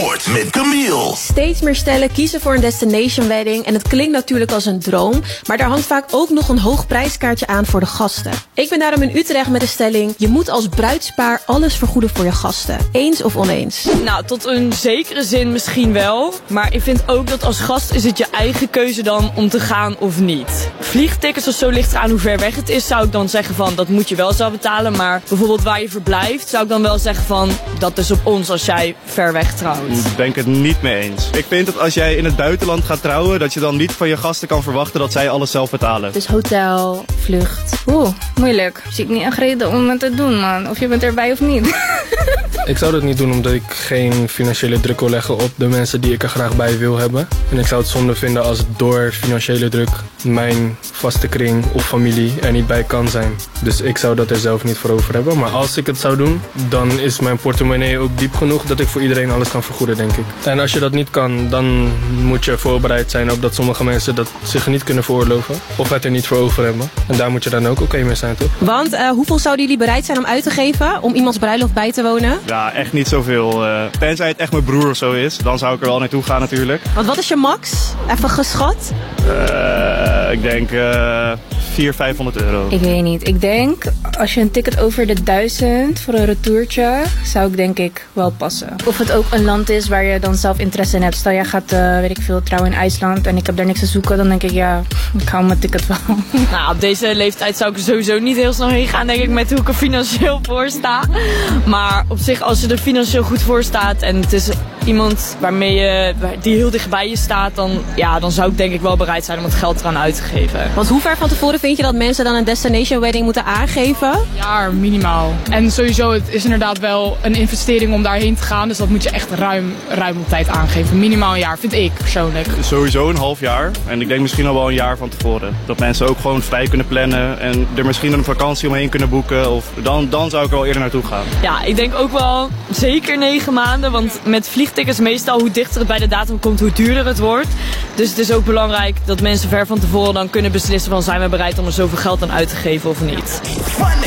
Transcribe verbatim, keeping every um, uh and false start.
Sport met Camille. Steeds meer stellen kiezen voor een destination wedding en het klinkt natuurlijk als een droom, maar daar hangt vaak ook nog een hoog prijskaartje aan voor de gasten. Ik ben daarom in Utrecht met de stelling: je moet als bruidspaar alles vergoeden voor je gasten. Eens of oneens? Nou, tot een zekere zin misschien wel, maar ik vind ook dat als gast is het je eigen keuze dan om te gaan of niet. Vliegtickets of zo ligt eraan hoe ver weg het is, zou ik dan zeggen van dat moet je wel zelf betalen, maar bijvoorbeeld waar je verblijft zou ik dan wel zeggen van dat is op ons als jij ver weg trouwt. Ik denk het niet mee eens. Ik vind dat als jij in het buitenland gaat trouwen, dat je dan niet van je gasten kan verwachten dat zij alles zelf betalen. Dus hotel, vlucht. Oeh, moeilijk. Zie ik niet echt reden om het te doen, man. Of je bent erbij of niet. Ik zou dat niet doen omdat ik geen financiële druk wil leggen op de mensen die ik er graag bij wil hebben. En ik zou het zonde vinden als door financiële druk mijn vaste kring of familie er niet bij kan zijn. Dus ik zou dat er zelf niet voor over hebben. Maar als ik het zou doen, dan is mijn portemonnee ook diep genoeg dat ik voor iedereen alles kan vergoeden, denk ik. En als je dat niet kan, dan moet je voorbereid zijn op dat sommige mensen dat zich niet kunnen veroorloven. Of het er niet voor over hebben. En daar moet je dan ook oké mee zijn, toch? Want uh, hoeveel zouden jullie bereid zijn om uit te geven om iemands bruiloft bij te wonen? Ja, echt niet zoveel. Uh, tenzij het echt mijn broer of zo is, dan zou ik er wel naartoe gaan natuurlijk. Want wat is je max? Even geschat? Uh, ik denk uh, vierhonderd, vijfhonderd euro. Ik weet niet. Ik denk, als je een ticket over de duizend voor een retourtje, zou ik denk ik wel passen. Of het ook een land is waar je dan zelf interesse in hebt. Stel, jij gaat, uh, weet ik veel, trouwen in IJsland en ik heb daar niks te zoeken, dan denk ik, ja, ik hou mijn ticket wel. Nou, op deze leeftijd zou ik er sowieso niet heel snel heen gaan, denk ik, met hoe ik er financieel voor sta. Maar op zich, als je er financieel goed voor staat en het is iemand waarmee je, die heel dichtbij je staat, dan, ja, dan zou ik denk ik wel bereid zijn om het geld eraan uit te geven. Want hoe ver van tevoren vind je dat mensen dan een destination wedding moeten aangeven? Ja, minimaal. En sowieso, het is inderdaad wel een investering om daarheen te gaan. Dus dat moet je echt ruim, ruim op tijd aangeven. Minimaal een jaar, vind ik persoonlijk. Sowieso een half jaar. En ik denk misschien al wel een jaar van tevoren. Dat mensen ook gewoon vrij kunnen plannen en er misschien een vakantie omheen kunnen boeken. Of dan, dan zou ik er wel eerder naartoe gaan. Ja, ik denk ook wel zeker negen maanden. Want met vliegtickets meestal hoe dichter het bij de datum komt, hoe duurder het wordt. Dus het is ook belangrijk dat mensen ver van tevoren dan kunnen beslissen van zijn we bereid om er zoveel geld aan uit te geven of niet.